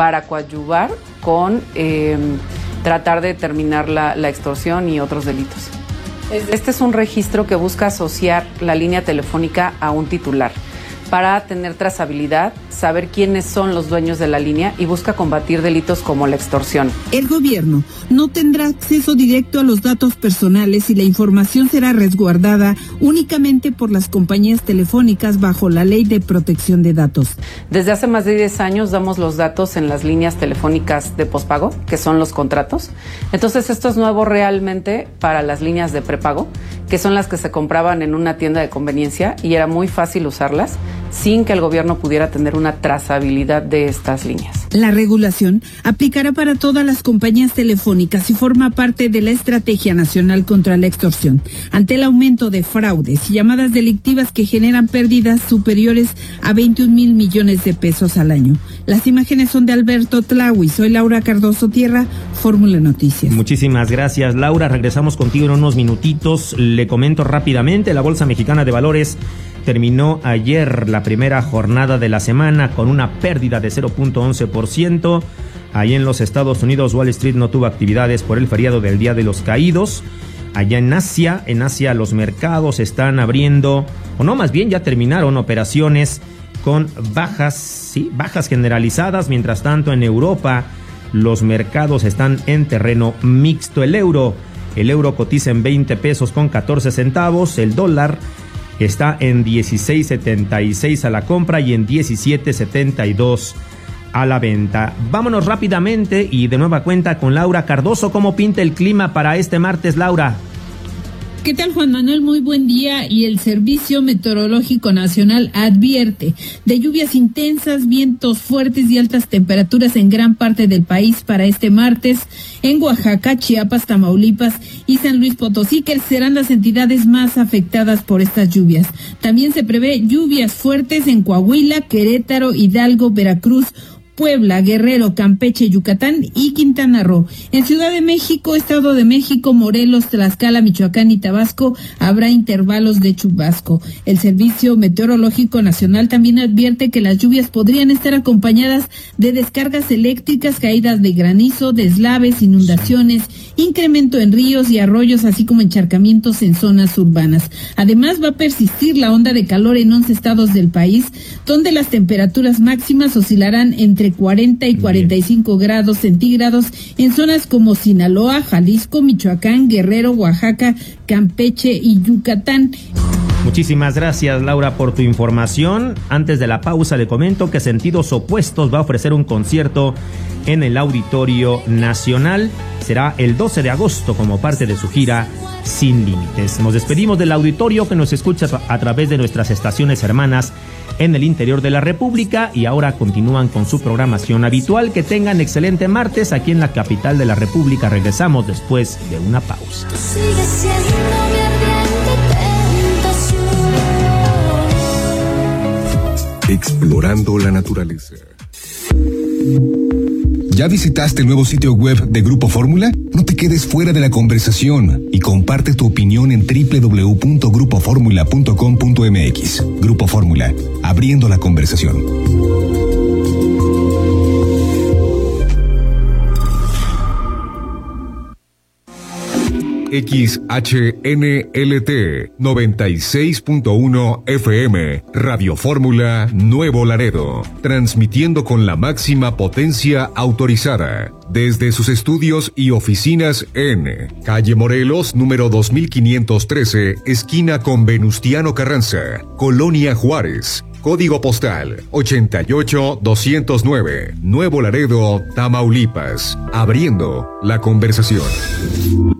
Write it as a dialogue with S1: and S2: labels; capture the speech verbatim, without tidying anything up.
S1: para coadyuvar con eh, tratar de determinar la, la extorsión y otros delitos. Este es un registro que busca asociar la línea telefónica a un titular para tener trazabilidad, saber quiénes son los dueños de la línea y busca combatir delitos como la extorsión.
S2: El gobierno no tendrá acceso directo a los datos personales y la información será resguardada únicamente por las compañías telefónicas bajo la Ley de Protección de Datos.
S1: Desde hace más de diez años damos los datos en las líneas telefónicas de pospago, que son los contratos. Entonces esto es nuevo realmente para las líneas de prepago, que son las que se compraban en una tienda de conveniencia y era muy fácil usarlas sin que el gobierno pudiera tener una trazabilidad de estas líneas.
S2: La regulación aplicará para todas las compañías telefónicas y forma parte de la Estrategia Nacional contra la Extorsión. Ante el aumento de fraudes y llamadas delictivas que generan pérdidas superiores a veintiún mil millones de pesos al año. Las imágenes son de Alberto Tlahui. Soy Laura Cardoso Tierra, Fórmula Noticias.
S3: Muchísimas gracias, Laura. Regresamos contigo en unos minutitos. Le comento rápidamente, la Bolsa Mexicana de Valores terminó ayer la primera jornada de la semana con una pérdida de cero punto once por ciento. Allá en los Estados Unidos, Wall Street no tuvo actividades por el feriado del Día de los Caídos. Allá en Asia, en Asia los mercados están abriendo, o no, más bien ya terminaron operaciones con bajas, sí, bajas generalizadas. Mientras tanto, en Europa los mercados están en terreno mixto. El euro, el euro cotiza en veinte pesos con catorce centavos. El dólar está en dieciséis setenta y seis a la compra y en diecisiete setenta y dos a la venta. Vámonos rápidamente y de nueva cuenta con Laura Cardoso. ¿Cómo pinta el clima para este martes, Laura?
S2: ¿Qué tal, Juan Manuel? Muy buen día. Y el Servicio Meteorológico Nacional advierte de lluvias intensas, vientos fuertes y altas temperaturas en gran parte del país para este martes. En Oaxaca, Chiapas, Tamaulipas y San Luis Potosí, que serán las entidades más afectadas por estas lluvias. También se prevé lluvias fuertes en Coahuila, Querétaro, Hidalgo, Veracruz, Puebla, Guerrero, Campeche, Yucatán y Quintana Roo. En Ciudad de México, Estado de México, Morelos, Tlaxcala, Michoacán y Tabasco habrá intervalos de chubasco. El Servicio Meteorológico Nacional también advierte que las lluvias podrían estar acompañadas de descargas eléctricas, caídas de granizo, deslaves, inundaciones, incremento en ríos y arroyos, así como encharcamientos en zonas urbanas. Además, va a persistir la onda de calor en once estados del país, donde las temperaturas máximas oscilarán entre cuarenta y cuarenta y cinco Bien. grados centígrados en zonas como Sinaloa, Jalisco, Michoacán, Guerrero, Oaxaca, Campeche y Yucatán.
S3: Muchísimas gracias, Laura, por tu información. Antes de la pausa le comento que Sentidos Opuestos va a ofrecer un concierto en el Auditorio Nacional. Será el doce de agosto como parte de su gira Sin Límites. Nos despedimos del auditorio que nos escucha a través de nuestras estaciones hermanas en el interior de la República y ahora continúan con su programación habitual. Que tengan excelente martes aquí en la capital de la República. Regresamos después de una pausa.
S4: Explorando la naturaleza. ¿Ya visitaste el nuevo sitio web de Grupo Fórmula? No te quedes fuera de la conversación y comparte tu opinión en doble u doble u doble u punto grupo fórmula punto com punto m x. Grupo Fórmula, abriendo la conversación. X H N L T noventa y seis punto uno F M, Radio Fórmula Nuevo Laredo, transmitiendo con la máxima potencia autorizada desde sus estudios y oficinas en Calle Morelos, número dos mil quinientos trece, esquina con Venustiano Carranza, Colonia Juárez. Código postal ochenta y ocho doscientos nueve, Nuevo Laredo, Tamaulipas. Abriendo la conversación.